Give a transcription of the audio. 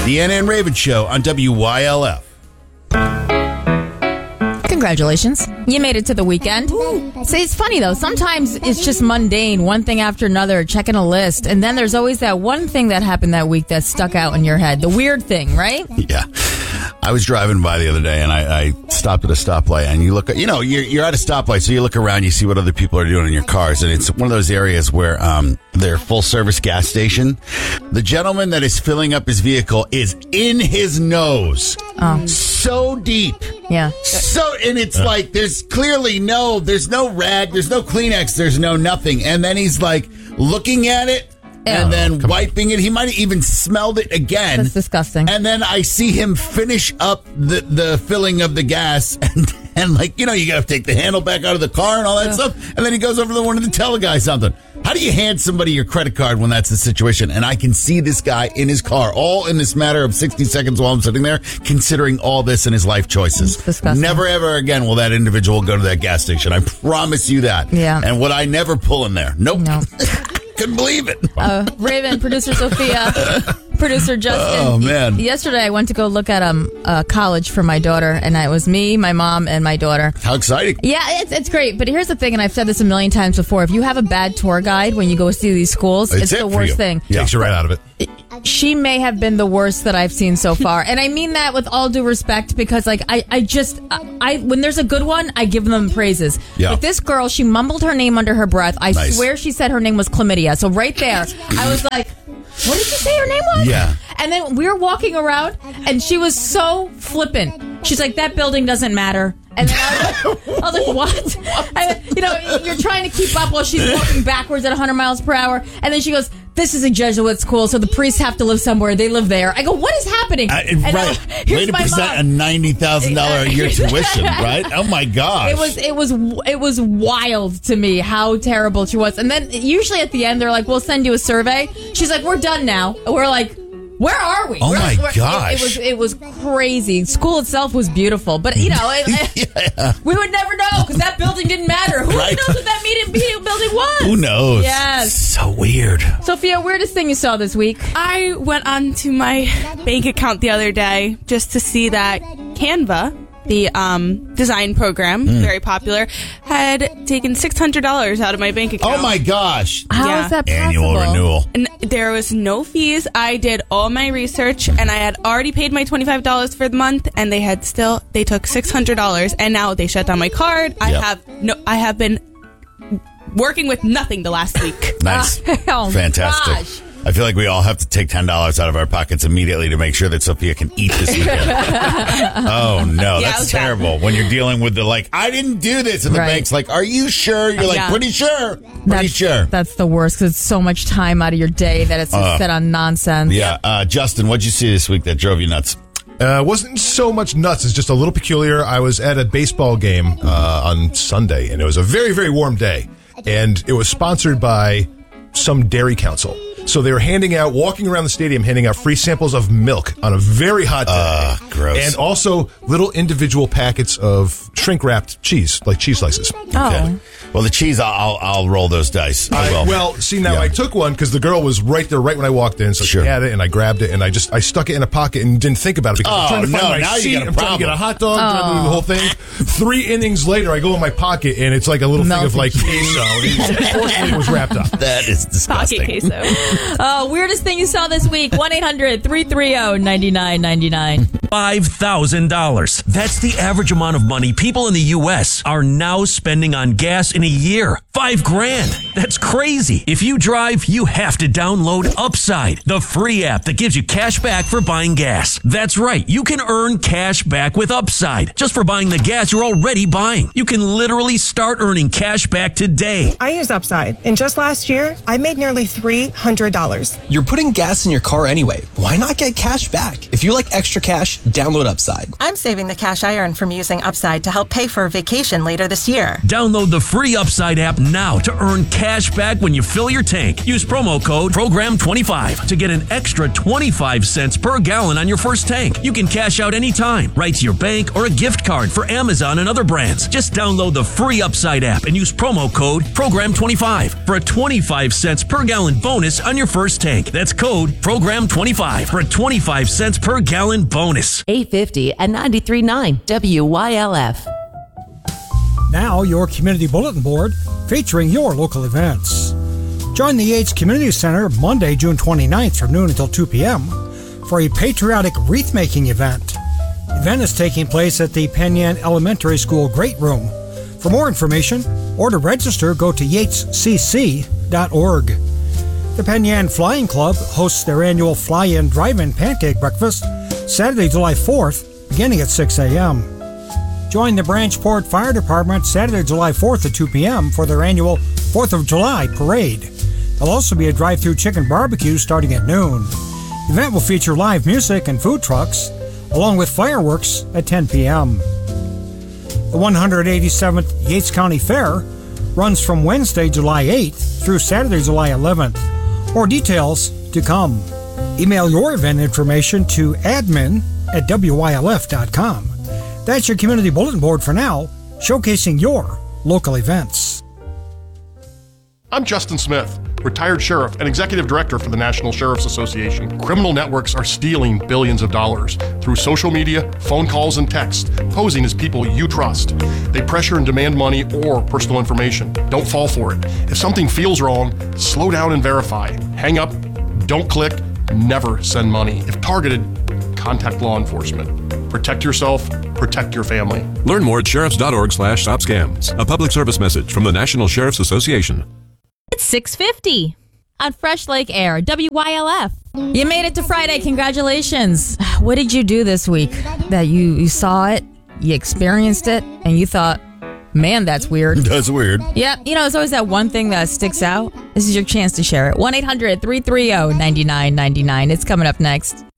The Anna and Raven Show on WYLF. Congratulations. You made it to the weekend. See, it's funny, though. Sometimes it's just mundane, one thing after another, checking a list. And then there's always that one thing that happened that week that stuck out in your head. The weird thing, right? Yeah. I was driving by the other day, and I stopped at a stoplight, and you look at, you're at a stoplight, so you look around, you see what other people are doing in your cars, and it's one of those areas where they're full-service gas station. The gentleman that is filling up his vehicle is in his nose. Oh. So deep. Yeah. And it's like, there's no rag, there's no Kleenex, there's no nothing. And then he's like looking at it. And then wiping it. He might have even smelled it again. That's disgusting. And then I see him finish up the filling of the gas. And like, you got to take the handle back out of the car and all that stuff. And then he goes over to the one to tell the guy something. How do you hand somebody your credit card when that's the situation? And I can see this guy in his car, all in this matter of 60 seconds while I'm sitting there, considering all this in his life choices. It's disgusting. Never, ever again will that individual go to that gas station. I promise you that. Yeah. And would I never pull in there? Nope. No. Couldn't believe it. Raven, producer Sophia, producer Justin. Oh, man. Yesterday, I went to go look at college for my daughter, and it was me, my mom, and my daughter. How exciting. Yeah, it's great. But here's the thing, and I've said this a million times before. If you have a bad tour guide when you go see these schools, it's the worst thing. Yeah. Takes you right out of it. She may have been the worst that I've seen so far. And I mean that with all due respect, because like I when there's a good one, I give them praises. Yeah. But this girl, she mumbled her name under her breath. I swear she said her name was Chlamydia. So right there, I was like, what did she say her name was? Yeah. And then we were walking around, and she was so flippant. She's like, that building doesn't matter. And then I was like, what? You're trying to keep up while she's walking backwards at 100 miles per hour. And then she goes, this is a Jesuit school, so the priests have to live somewhere. They live there. I go, what is happening? Right. Way to present a $90,000 a year tuition, right? Oh, my gosh. It was wild to me how terrible she was. And then usually at the end, they're like, we'll send you a survey. She's like, we're done now. We're like, where are we? Oh, my gosh. It was crazy. School itself was beautiful, but, we would never know because that building didn't matter. Who knows what that building was? Who knows? Yes. So weird. Sophia, weirdest thing you saw this week? I went onto my bank account the other day just to see that Canva, the design program, very popular, had taken $600 out of my bank account. Oh, my gosh. How is that possible? Annual renewal. And there was no fees. I did all my research, and I had already paid my $25 for the month, and they took $600, and now they shut down my card. Yep. I have been working with nothing the last week. Nice. Oh, fantastic. Gosh. I feel like we all have to take $10 out of our pockets immediately to make sure that Sophia can eat this weekend. Oh, no. That's terrible. When you're dealing with I didn't do this. And the bank's like, are you sure? You're like, pretty sure. Pretty sure. That's the worst because it's so much time out of your day that it's just set on nonsense. Yeah. Justin, what'd you see this week that drove you nuts? Wasn't so much nuts. It's just a little peculiar. I was at a baseball game on Sunday, and it was a very, very warm day. And it was sponsored by some dairy council. So they were walking around the stadium, handing out free samples of milk on a very hot day. Gross. And also little individual packets of shrink-wrapped cheese, like cheese slices. Okay. Well, the cheese, I'll roll those dice. I will. Well, see, now I took one because the girl was right there right when I walked in. So she had it, and I grabbed it, and I stuck it in a pocket and didn't think about it because I'm trying to find my seat. I'm trying to get a hot dog, trying to do the whole thing. 3 innings later, I go in my pocket, and it's like a little thing of queso. Fortunately, it was wrapped up. That is disgusting. Pocket queso. Weirdest thing you saw this week, 1-800-330-9999. $5,000. That's the average amount of money people in the U.S. are now spending on gas in a year. $5,000. That's crazy. If you drive, you have to download Upside, the free app that gives you cash back for buying gas. That's right. You can earn cash back with Upside just for buying the gas you're already buying. You can literally start earning cash back today. I use Upside, and just last year, I made nearly $300. You're putting gas in your car anyway. Why not get cash back? If you like extra cash, Download Upside. I'm saving the cash I earn from using Upside to help pay for a vacation later this year. Download the free Upside app now to earn cash back when you fill your tank. Use promo code PROGRAM25 to get an extra 25 cents per gallon on your first tank. You can cash out anytime, right to your bank or a gift card for Amazon and other brands. Just download the free Upside app and use promo code PROGRAM25 for a 25 cents per gallon bonus on your first tank. That's code PROGRAM25 for a 25 cents per gallon bonus. 850 and 93.9 WYLF. Now, your community bulletin board featuring your local events. Join the Yates Community Center Monday, June 29th from noon until 2 p.m. for a patriotic wreath-making event. The event is taking place at the Penn Yan Elementary School Great Room. For more information or to register, go to yatescc.org. The Penn Yan Flying Club hosts their annual Fly-In Drive-In Pancake Breakfast Saturday, July 4th, beginning at 6 a.m. Join the Branchport Fire Department Saturday, July 4th at 2 p.m. for their annual 4th of July Parade. There'll also be a drive-through chicken barbecue starting at noon. The event will feature live music and food trucks, along with fireworks at 10 p.m. The 187th Yates County Fair runs from Wednesday, July 8th through Saturday, July 11th. More details to come. Email your event information to admin@wylf.com. That's your community bulletin board for now, showcasing your local events. I'm Justin Smith, retired sheriff and executive director for the National Sheriff's Association. Criminal networks are stealing billions of dollars through social media, phone calls, and text, posing as people you trust. They pressure and demand money or personal information. Don't fall for it. If something feels wrong, slow down and verify. Hang up, don't click, never send money. If targeted, contact law enforcement. Protect yourself, protect your family. Learn more at sheriffs.org/stopscams. A public service message from the National Sheriff's Association. It's 6:50 on Fresh Lake Air, WYLF. You made it to Friday. Congratulations. What did you do this week that you saw it, you experienced it, and you thought, man, that's weird? That's weird. Yeah, it's always that one thing that sticks out. This is your chance to share it. 1-800-330-9999. It's coming up next.